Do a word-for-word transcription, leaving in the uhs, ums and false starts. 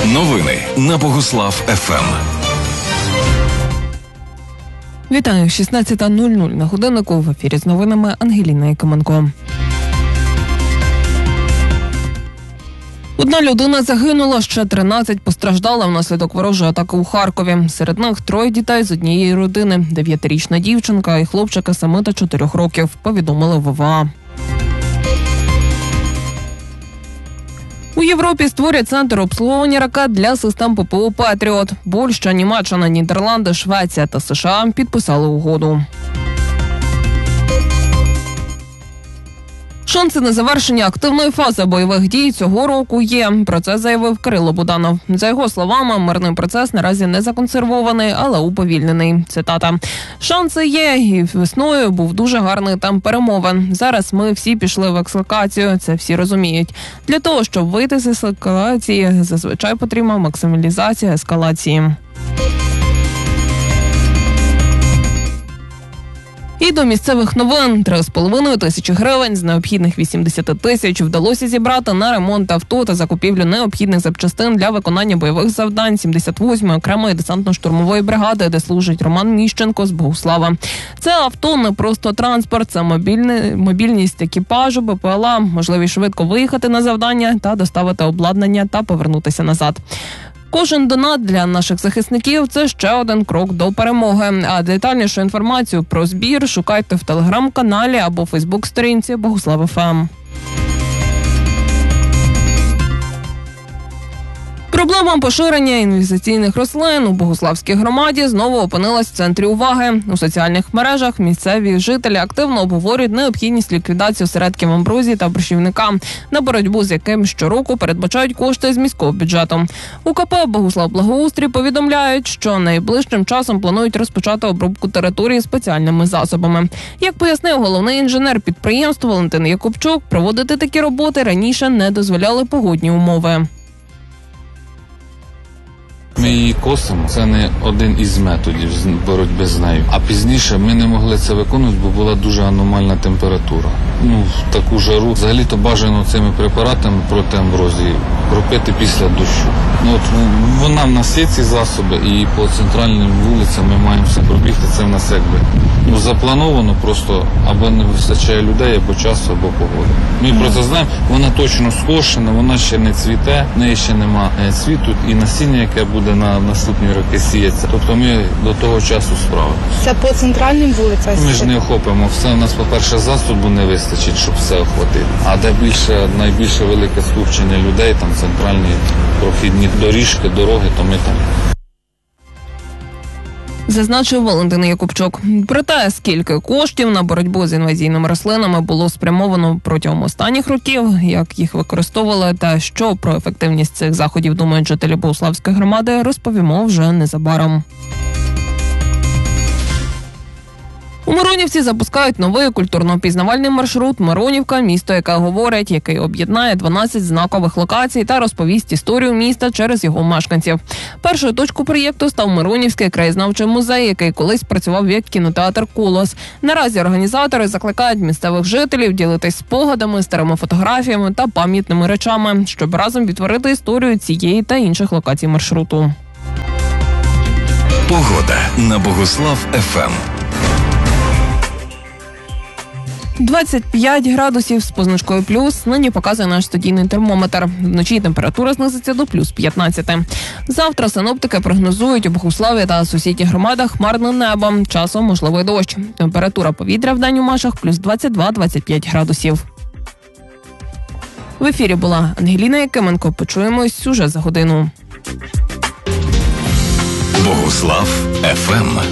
Новини на Богуслав еф ем. Вітаю, шістнадцята нуль нуль на годиннику. В ефірі з новинами Ангеліна Якименко. Одна людина загинула, ще тринадцять постраждала внаслідок ворожої атаки у Харкові. Серед них троє дітей з однієї родини – дев'ятирічна дівчинка і хлопчика семи та чотирьох років, повідомили в ОВА. У Європі створять центр обслуговування ракет для систем ППО «Петріот». Польща, Німеччина, Нідерланди, Швеція та США підписали угоду. Шанси на завершення активної фази бойових дій цього року є. Про це заявив Кирило Буданов. За його словами, мирний процес наразі не законсервований, але уповільнений. Цитата. «Шанси є, і весною був дуже гарний темп перемовин. Зараз ми всі пішли в ескалацію, це всі розуміють. Для того, щоб вийти з ескалації, зазвичай потрібна максималізація ескалації». І до місцевих новин. три з половиною тисячі гривень з необхідних вісімдесят тисяч вдалося зібрати на ремонт авто та закупівлю необхідних запчастин для виконання бойових завдань сімдесят восьмої окремої десантно-штурмової бригади, де служить Роман Міщенко з Богуслава. Це авто не просто транспорт, це мобільний, мобільність екіпажу, БПЛА, можливість швидко виїхати на завдання та доставити обладнання та повернутися назад. Кожен донат для наших захисників – це ще один крок до перемоги. А детальнішу інформацію про збір шукайте в телеграм-каналі або фейсбук-сторінці Богуслав еф ем. Проблема поширення інвазиційних рослин у Богуславській громаді знову опинилась в центрі уваги. У соціальних мережах місцеві жителі активно обговорюють необхідність ліквідації осередків амброзії та борщівника, на боротьбу з яким щороку передбачають кошти з міського бюджету. У ка пе «Богуслав-Благоустрій» повідомляють, що найближчим часом планують розпочати обробку території спеціальними засобами. Як пояснив головний інженер підприємства Валентин Якубчук, проводити такі роботи раніше не дозволяли погодні умови. Ми її косимо, це не один із методів боротьби з нею. А пізніше ми не могли це виконувати, бо була дуже аномальна температура. Ну, в таку жару. Взагалі-то бажано цими препаратами проти амброзії кропити після дощу. Ну, от вона в нас є ці засоби, і по центральним вулицям ми маємо все пробігти. Це в нас якби ну, заплановано, просто або не вистачає людей, або часу, або погоди. Ми про це знаємо, вона точно скошена, вона ще не цвіте, в неї ще нема цвіту, і насіння, яке буде на наступні роки сіється. Тобто ми до того часу справимося. Це по центральним вулицям? Ми ж не охопимо все. У нас, по-перше, засобу не вистачить, щоб все охватити. А де більше, найбільше велике скупчення людей, там центральні прохідні доріжки, дороги, то ми там. Зазначив Валентин Якубчук. Про те, скільки коштів на боротьбу з інвазійними рослинами було спрямовано протягом останніх років, як їх використовували та що про ефективність цих заходів думають жителі Богуславської громади, розповімо вже незабаром. У Миронівці запускають новий культурно-пізнавальний маршрут «Миронівка. Місто, яке говорить», який об'єднає дванадцять знакових локацій та розповість історію міста через його мешканців. Першою точкою проєкту став Миронівський краєзнавчий музей, який колись працював як кінотеатр «Колос». Наразі організатори закликають місцевих жителів ділитись спогадами, старими фотографіями та пам'ятними речами, щоб разом відтворити історію цієї та інших локацій маршруту. Погода на Богуслав еф ем. двадцять п'ять градусів з позначкою плюс, нині показує наш студійний термометр. Вночі температура знизиться до плюс п'ятнадцять. Завтра синоптики прогнозують у Богуславі та сусідніх громадах хмарне небо, часом можливий дощ. Температура повітря в день у Машах плюс двадцять два - двадцять п'ять градусів. В ефірі була Ангеліна Якименко. Почуємось уже за годину. Богуслав еф ем.